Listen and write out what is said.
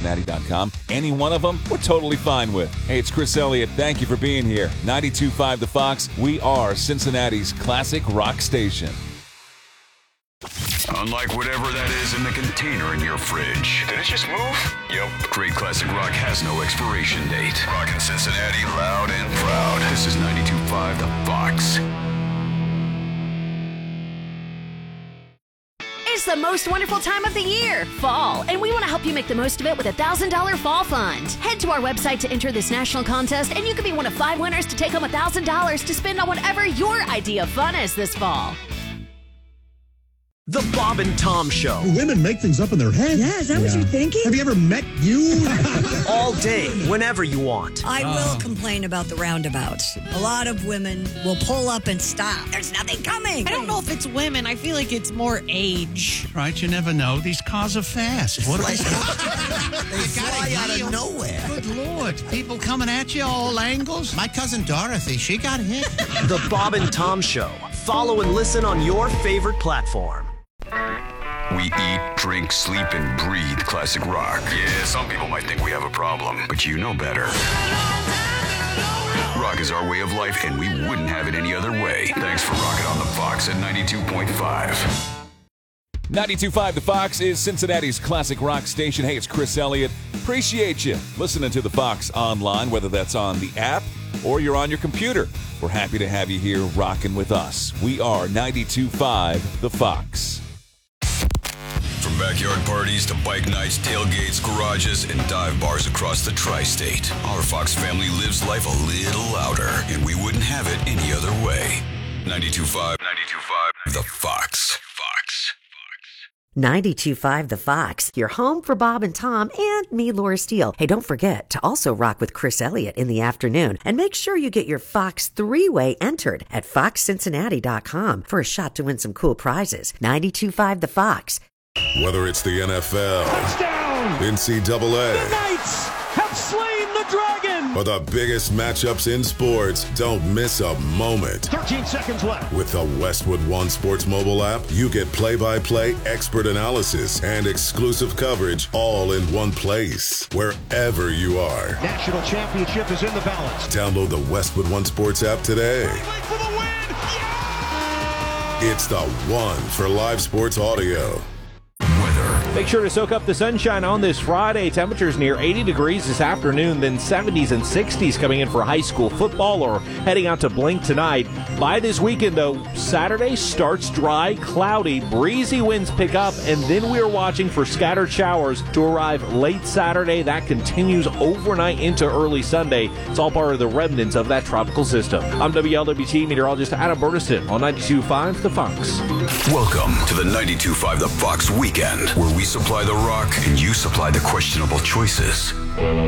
Cincinnati.com. Any one of them, we're totally fine with. Hey, it's Chris Elliott. Thank you for being here. 92.5 The Fox. We are Cincinnati's classic rock station. Unlike whatever that is in the container in your fridge. Did it just move? Yep. Great classic rock has no expiration date. Rockin' Cincinnati loud and proud. This is 92.5 The Fox. It's the most wonderful time of the year, fall, and we want to help you make the most of it with a $1,000 fall fund. Head to our website to enter this national contest, and you could be one of 5 winners to take home $1,000 to spend on whatever your idea of fun is this fall. The Bob and Tom Show. Women make things up in their head. Yeah, is that what you're thinking? Have you ever met you? All day, whenever you want. I will complain about the roundabouts. A lot of women will pull up and stop. There's nothing coming. I don't know if it's women. I feel like it's more age. Right, you never know. These cars are fast. What are They fly out of nowhere. Good Lord. People coming at you all angles. My cousin Dorothy, she got hit. The Bob and Tom Show. Follow and listen on your favorite platform. We eat, drink, sleep, and breathe classic rock. Yeah, some people might think we have a problem, but you know better. Rock is our way of life, and we wouldn't have it any other way. Thanks for rocking on the Fox at 92.5. 92.5 The Fox is Cincinnati's classic rock station. Hey, it's Chris Elliott. Appreciate you listening to The Fox online, whether that's on the app or you're on your computer. We're happy to have you here rocking with us. We are 92.5 The Fox. From backyard parties to bike nights, tailgates, garages, and dive bars across the tri-state, our Fox family lives life a little louder, and we wouldn't have it any other way. 92.5 The Fox. 92.5 The Fox, your home for Bob and Tom and me, Laura Steele. Hey, don't forget to also rock with Chris Elliott in the afternoon. And make sure you get your Fox 3-way entered at foxcincinnati.com for a shot to win some cool prizes. 92.5 The Fox. Whether it's the NFL, touchdown, NCAA, the Knights have slain the Dragon, or the biggest matchups in sports, don't miss a moment. 13 seconds left. With the Westwood One Sports mobile app, you get play-by-play expert analysis and exclusive coverage all in one place, wherever you are. National championship is in the balance. Download the Westwood One Sports app today. For the win. Yeah! It's the one for live sports audio. Make sure to soak up the sunshine on this Friday. Temperatures near 80 degrees this afternoon, then 70s and 60s coming in for high school football or heading out to Blink tonight. By this weekend, though, Saturday starts dry, cloudy, breezy winds pick up, and then we are watching for scattered showers to arrive late Saturday. That continues overnight into early Sunday. It's all part of the remnants of that tropical system. I'm WLWT meteorologist Adam Bernstein on 92.5 The Fox. Welcome to the 92.5 The Fox weekend, where we supply the rock and you supply the questionable choices.